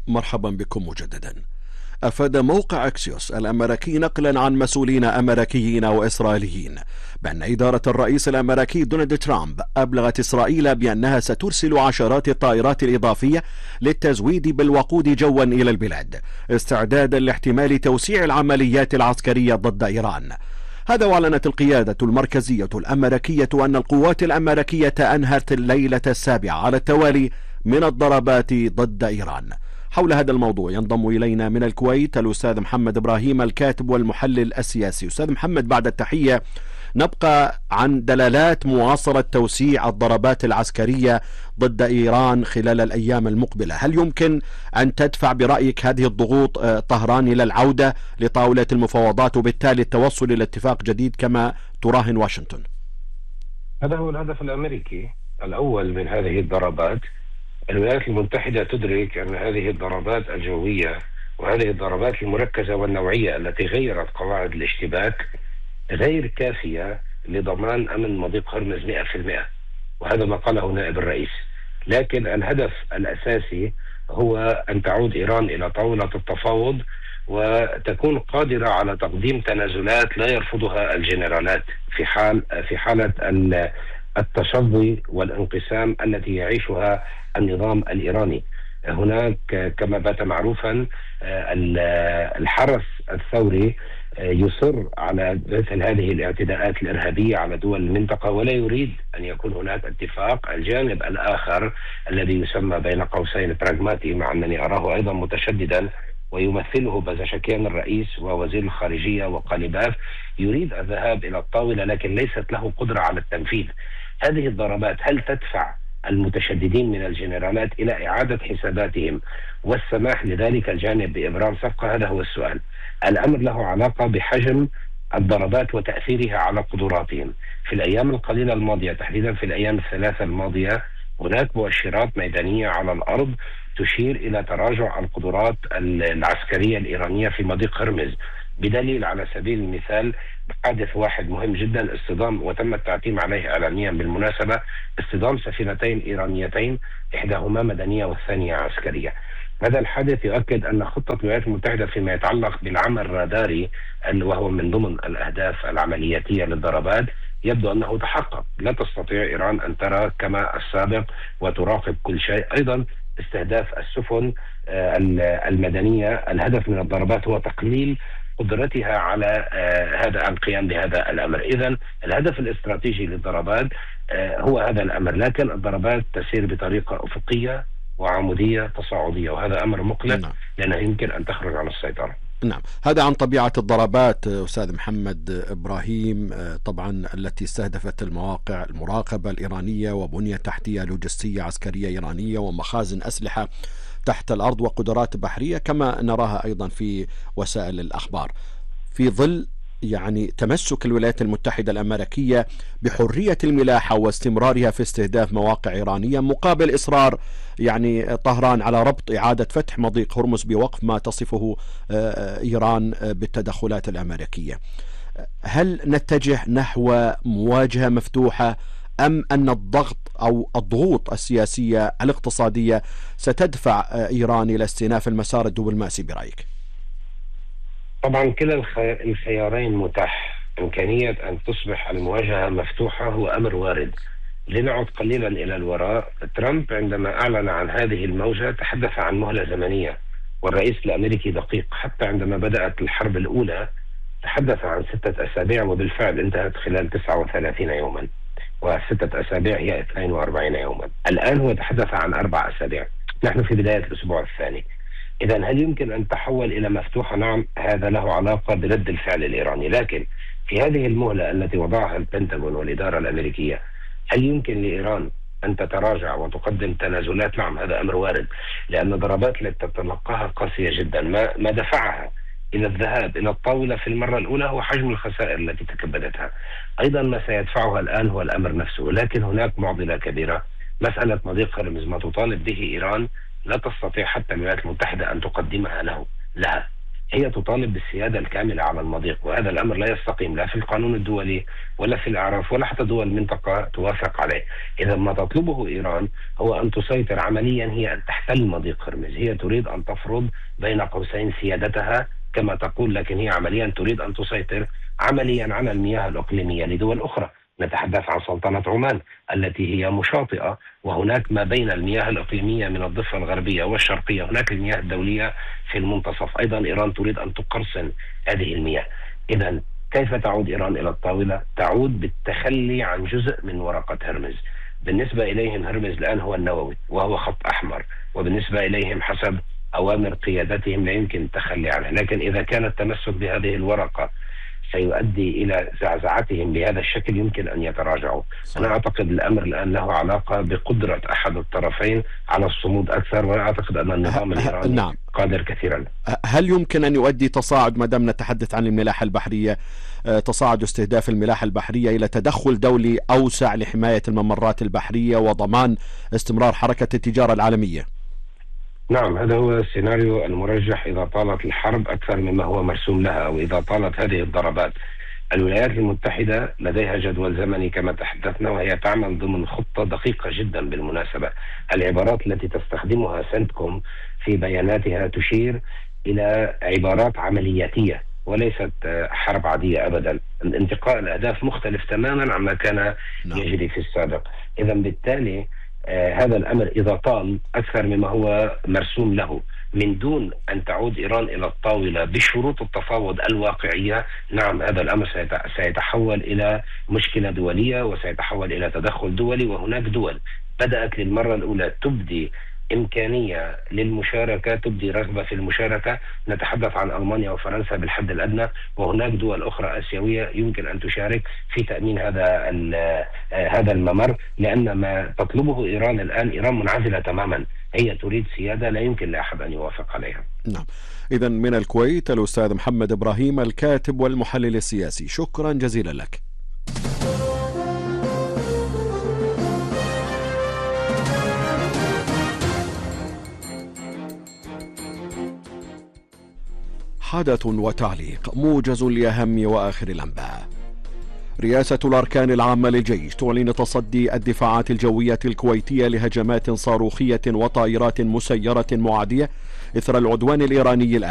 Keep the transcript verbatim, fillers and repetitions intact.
مرحبا بكم مجددا. أفاد موقع أكسيوس الأمريكي نقلا عن مسؤولين أمريكيين وإسرائيليين بأن إدارة الرئيس الأمريكي دونالد ترامب أبلغت إسرائيل بأنها سترسل عشرات الطائرات الإضافية للتزويد بالوقود جوا إلى البلاد استعدادا لاحتمال توسيع العمليات العسكرية ضد إيران. هذا، وأعلنت القيادة المركزية الأمريكية أن القوات الأمريكية أنهت الليلة السابعة على التوالي من الضربات ضد إيران. حول هذا الموضوع ينضم إلينا من الكويت الأستاذ محمد إبراهيم الكاتب والمحلل السياسي. أستاذ محمد، بعد التحية، نبقى عن دلالات مواصلة توسيع الضربات العسكرية ضد إيران خلال الأيام المقبلة. هل يمكن أن تدفع برأيك هذه الضغوط طهران إلى العودة لطاولة المفاوضات وبالتالي التوصل إلى اتفاق جديد كما تراهن واشنطن؟ هذا هو الهدف الأمريكي الأول من هذه الضربات. الولايات المتحدة تدرك أن هذه الضربات الجوية وهذه الضربات المركزة والنوعية التي غيرت قواعد الاشتباك غير كافية لضمان أمن مضيق هرمز مئة بالمئة، وهذا ما قاله نائب الرئيس. لكن الهدف الأساسي هو أن تعود إيران إلى طاولة التفاوض وتكون قادرة على تقديم تنازلات لا يرفضها الجنرالات في حال في حالة التشظي والانقسام التي يعيشها النظام الإيراني. هناك كما بات معروفا الحرس الثوري يصر على مثل هذه الاعتداءات الإرهابية على دول المنطقة ولا يريد أن يكون هناك اتفاق. الجانب الآخر الذي يسمى بين قوسين براغماتي، مع أنني أراه أيضا متشددا ويمثله بازاشكيان الرئيس ووزير الخارجية وقاليباف، يريد الذهاب إلى الطاولة لكن ليست له قدرة على التنفيذ. هذه الضربات هل تدفع المتشددين من الجنرالات إلى إعادة حساباتهم والسماح لذلك الجانب بإبرام صفقة؟ هذا هو السؤال. الأمر له علاقة بحجم الضربات وتأثيرها على قدراتهم. في الأيام القليلة الماضية، تحديدا في الأيام الثلاثة الماضية، هناك مؤشرات ميدانية على الأرض تشير إلى تراجع القدرات العسكرية الإيرانية في مضيق هرمز، بدليل على سبيل المثال حادث واحد مهم جدا، اصطدام وتم التعتيم عليه إعلاميا بالمناسبة، اصطدام سفينتين إيرانيتين، إحداهما مدنية والثانية عسكرية. هذا الحادث يؤكد أن خطة الولايات المتحدة فيما يتعلق بالعمل الراداري وهو من ضمن الأهداف العملياتية للضربات يبدو أنه تحقق. لا تستطيع إيران أن ترى كما السابق وتراقب كل شيء. أيضا استهداف السفن المدنية، الهدف من الضربات هو تقليل قدرتها على هذا القيام بهذا الأمر. إذن الهدف الاستراتيجي للضربات هو هذا الأمر، لكن الضربات تسير بطريقة أفقية وعمودية تصاعدية، وهذا أمر مقلق نعم. لأنه يمكن أن تخرج عن السيطرة. نعم، هذا عن طبيعة الضربات أستاذ محمد إبراهيم، طبعا التي استهدفت المواقع المراقبة الإيرانية وبنية تحتية لوجستية عسكرية إيرانية ومخازن أسلحة تحت الأرض وقدرات بحرية كما نراها أيضا في وسائل الأخبار، في ظل يعني تمسك الولايات المتحدة الأمريكية بحرية الملاحة واستمرارها في استهداف مواقع إيرانية مقابل إصرار يعني طهران على ربط إعادة فتح مضيق هرمز بوقف ما تصفه إيران بالتدخلات الأمريكية. هل نتجه نحو مواجهة مفتوحة أم أن الضغط أو الضغوط السياسية الاقتصادية ستدفع إيران إلى استئناف المسار الدبلوماسي برأيك؟ طبعا كلا الخيارين متاح. إمكانية أن تصبح المواجهة مفتوحة هو أمر وارد. لنعد قليلا إلى الوراء، ترامب عندما أعلن عن هذه الموجة تحدث عن مهلة زمنية، والرئيس الأمريكي دقيق. حتى عندما بدأت الحرب الأولى تحدث عن ستة أسابيع وبالفعل انتهت خلال تسعة وثلاثين يوما، وستة أسابيع هي اثنين وأربعين يوما. الآن هو يتحدث عن أربع أسابيع، نحن في بداية الأسبوع الثاني. إذن هل يمكن أن تحول إلى مفتوحة؟ نعم، هذا له علاقة برد الفعل الإيراني. لكن في هذه المهلة التي وضعها البنتاغون والإدارة الأمريكية، هل يمكن لإيران أن تتراجع وتقدم تنازلات؟ نعم، هذا أمر وارد، لأن الضربات التي تتلقاها قاسية جدا. ما ما دفعها إلى الذهاب إلى الطاولة في المرة الأولى هو حجم الخسائر التي تكبدتها. أيضا ما سيدفعها الآن هو الأمر نفسه. لكن هناك معضلة كبيرة، مسألة مضيق هرمز. ما تطالب به إيران لا تستطيع حتى الولايات المتحدة أن تقدمها له لها. هي تطالب بالسيادة الكاملة على المضيق، وهذا الأمر لا يستقيم لا في القانون الدولي ولا في الأعراف ولا حتى دول المنطقة توافق عليه. إذا ما تطلبه إيران هو أن تسيطر عمليا، هي أن تحتل مضيق هرمز، هي تريد أن تفرض بين قوسين سيادتها كما تقول، لكن هي عمليا تريد أن تسيطر عمليا على المياه الإقليمية لدول أخرى. نتحدث عن سلطنة عمان التي هي مشاطئة، وهناك ما بين المياه الإقليمية من الضفة الغربية والشرقية هناك المياه الدولية في المنتصف. أيضا إيران تريد أن تقرصن هذه المياه. إذا كيف تعود إيران إلى الطاولة؟ تعود بالتخلي عن جزء من ورقة هرمز. بالنسبة إليهم هرمز الآن هو النووي وهو خط أحمر، وبالنسبة إليهم حسب أوامر قيادتهم لا يمكن التخلي عنه. لكن إذا كان التمسك بهذه الورقة سيؤدي إلى زعزعتهم بهذا الشكل يمكن أن يتراجعوا. أنا أعتقد الأمر الآن له علاقة بقدرة أحد الطرفين على الصمود أكثر، وأنا أعتقد أن النظام الإيراني نعم. قادر كثيرا. هل يمكن أن يؤدي تصاعد، ما دام نتحدث عن الملاحة البحرية، تصاعد استهداف الملاحة البحرية إلى تدخل دولي أوسع لحماية الممرات البحرية وضمان استمرار حركة التجارة العالمية؟ نعم، هذا هو السيناريو المرجح إذا طالت الحرب أكثر مما هو مرسوم لها، أو إذا طالت هذه الضربات. الولايات المتحدة لديها جدول زمني كما تحدثنا، وهي تعمل ضمن خطة دقيقة جدا بالمناسبة. العبارات التي تستخدمها سنتكوم في بياناتها تشير إلى عبارات عملياتية وليست حرب عادية أبدا. انتقاء الأهداف مختلف تماما عما كان يجري في السابق. إذا بالتالي آه هذا الأمر إذا طال أكثر مما هو مرسوم له من دون أن تعود إيران إلى الطاولة بشروط التفاوض الواقعية، نعم هذا الأمر سيتحول إلى مشكلة دولية وسيتحول إلى تدخل دولي. وهناك دول بدأت للمرة الأولى تبدي إمكانية للمشاركة، تبدي رغبة في المشاركة. نتحدث عن ألمانيا وفرنسا بالحد الأدنى، وهناك دول أخرى آسيوية يمكن أن تشارك في تأمين هذا هذا الممر، لأن ما تطلبه إيران الآن إيران منعزلة تماما، هي تريد سيادة لا يمكن لأحد أن يوافق عليها. نعم. إذن من الكويت الأستاذ محمد إبراهيم الكاتب والمحلل السياسي، شكرا جزيلا لك. حدث وتعليق موجز لأهم وآخر الأنباء. رئاسة الأركان العامة للجيش تعلن تصدي الدفاعات الجوية الكويتية لهجمات صاروخية وطائرات مسيرة معادية إثر العدوان الإيراني الآن.